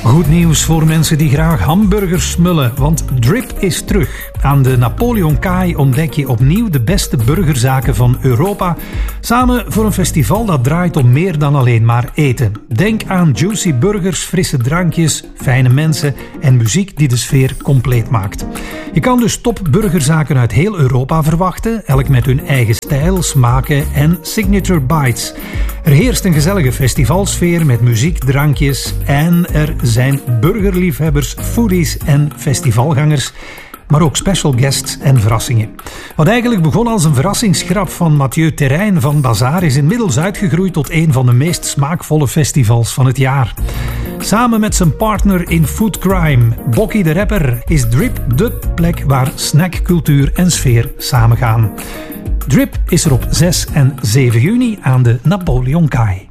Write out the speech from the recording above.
Goed nieuws voor mensen die graag hamburgers smullen, want Drip is terug. Aan de Napoleon Kaai ontdek je opnieuw de beste burgerzaken van Europa, samen voor een festival dat draait om meer dan alleen maar eten. Denk aan juicy burgers, frisse drankjes, fijne mensen en muziek die de sfeer compleet maakt. Je kan dus topburgerzaken uit heel Europa verwachten, elk met hun eigen stijl, smaken en signature bites. Er heerst een gezellige festivalsfeer met muziek, drankjes en er zijn burgerliefhebbers, foodies en festivalgangers, maar ook special guests en verrassingen. Wat eigenlijk begon als een verrassingsgrap van Mathieu Terrein van Bazaar is inmiddels uitgegroeid tot een van de meest smaakvolle festivals van het jaar. Samen met zijn partner in Food Crime, Bokkie de Rapper, is Drip dé plek waar snackcultuur en sfeer samengaan. Drip is er op 6 en 7 juni aan de Napoleon Kaai.